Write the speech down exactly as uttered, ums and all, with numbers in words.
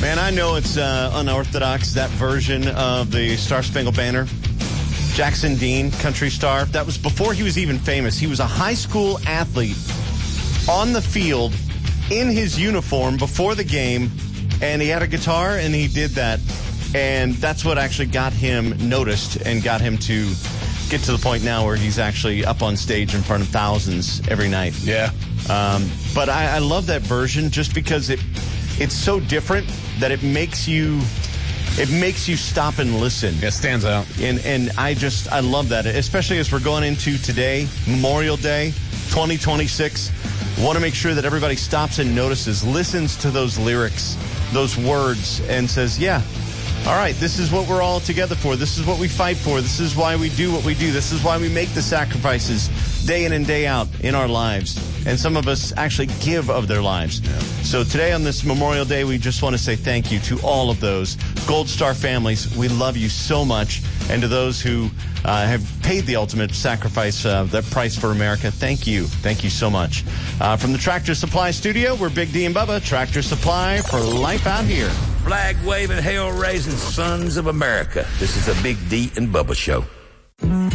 Man, I know it's uh, unorthodox, that version of the Star Spangled Banner. Jackson Dean, country star. That was before he was even famous. He was a high school athlete on the field in his uniform before the game, and he had a guitar, and he did that. And that's what actually got him noticed and got him to get to the point now where he's actually up on stage in front of thousands every night. Yeah. Um, but I, I love that version just because it it's so different that it makes you it makes you stop and listen. It stands out. And and I just I love that, especially as we're going into today, Memorial Day, twenty twenty-six. Want to make sure that everybody stops and notices, listens to those lyrics, those words, and says, yeah, all right, this is what we're all together for. This is what we fight for. This is why we do what we do. This is why we make the sacrifices day in and day out in our lives. And some of us actually give of their lives. Yeah. So today on this Memorial Day, we just want to say thank you to all of those Gold Star families. We love you so much. And to those who uh, have paid the ultimate sacrifice, uh, the price for America, thank you. Thank you so much. Uh, from the Tractor Supply Studio, we're Big D and Bubba. Tractor Supply for life out here. Flag-waving, hell-raising sons of America. This is the Big D and Bubba Show.